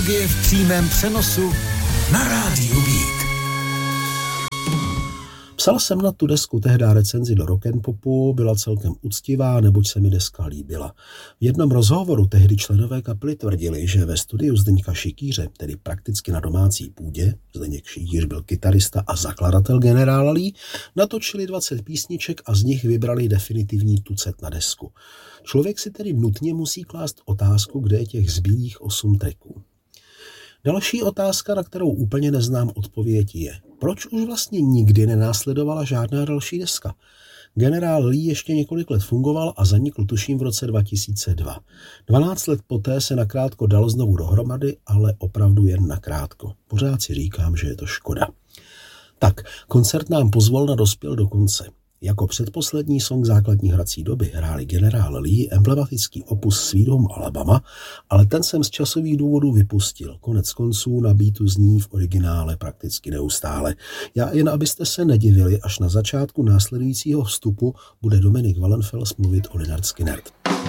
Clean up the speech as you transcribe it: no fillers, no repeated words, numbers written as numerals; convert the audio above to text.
Je v přímém přenosu na rádiu Beat. Psal jsem na tu desku tehdy recenzi do rock'n'popu, byla celkem uctivá, neboť se mi deska líbila. V jednom rozhovoru tehdy členové kapely tvrdili, že ve studiu Zdeňka Šikýře, tedy prakticky na domácí půdě, Zdeněk Šikýř byl kytarista a zakladatel Generála Lee, natočili 20 písniček a z nich vybrali definitivní tucet na desku. Člověk si tedy nutně musí klást otázku, kde je těch zbylých 8 tracků. Další otázka, na kterou úplně neznám odpověď, je, proč už vlastně nikdy nenásledovala žádná další deska? Generál Lee ještě několik let fungoval a zanikl tuším v roce 2002. 12 let poté se nakrátko dal znovu dohromady, ale opravdu jen nakrátko. Pořád si říkám, že je to škoda. Tak, koncert nám pozvolna dospěl do konce. Jako předposlední song základní hrací doby hráli Generál Lee emblematický opus Sweet Home Alabama, ale ten jsem z časových důvodů vypustil. Konec konců na beatu zní v originále prakticky neustále. Já jen abyste se nedivili, až na začátku následujícího vstupu bude Dominik Wallenfels mluvit o Lynyrd Skynyrd.